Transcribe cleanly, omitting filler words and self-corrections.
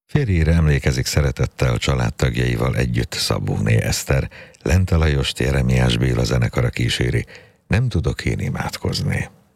Férjére emlékezik szeretettel családtagjaival együtt Szabóné Eszter, Lente Lajost Jeremiás Béla zenekara kíséri. Nem tudok én imádkozni.